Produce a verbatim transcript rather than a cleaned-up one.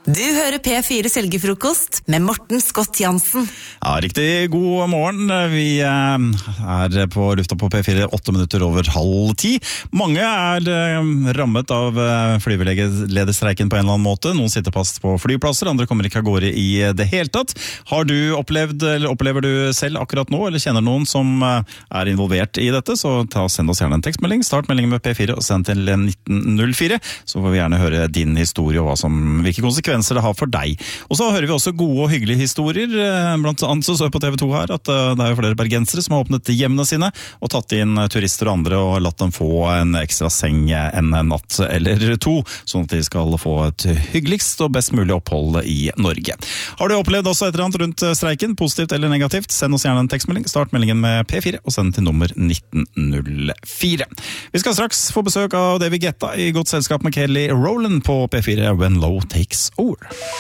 Du hører P fire Selgefrokost med Morten Scott Jansen. Ja, riktig god morgen. Vi er på lufta på P fire åtte minutter over halv ti. Mange er rammet av flyvelederstreiken på en eller annen måte. Noen sitter fast på flyplasser, andre kommer ikke av gårde i det hele tatt. Har du opplevd, eller opplever du selv akkurat nå, eller kjenner noen som er involvert i dette, så ta og send oss gjerne en tekstmelding. Start meldingen med P fire og send til nitten null fire, så får vi gjerne høre din historie og hva som, hvilke konsekvenser det har for deg. Og så hører vi også gode og hyggelige historier. Blant annet så så jeg på T V to her at det er jo flere bergensere som har åpnet hjemmene sine og tatt inn turister og andre og latt dem få en ekstra seng en natt eller to, sånn at de skal få et hyggeligst og best mulig opphold i Norge. Har du opplevd også et eller annet rundt streiken, positivt eller negativt? Send oss gjerne en tekstmelding. Start meldingen med P fire og send til nummer nitten null fire. Vi skal straks få besøk av David Guetta i godt selskap med Kelly Rowland på P fire When Low Takes Over.